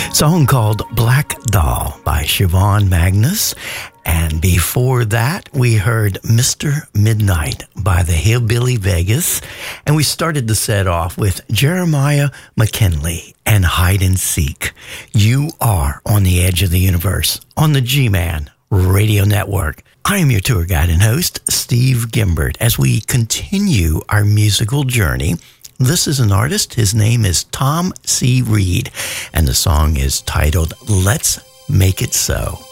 Song called Black Doll by Siobhan Magnus. And before that, we heard Mr. Midnight by the Hillbilly Vegas. And we started the set off with Jeremiah McKinley and Hide and Seek. You are on the edge of the universe on the G-Man Radio Network. I am your tour guide and host, Steve Gimbert. As we continue our musical journey, this is an artist. His name is Tom C. Reed, and the song is titled Let's Make It So.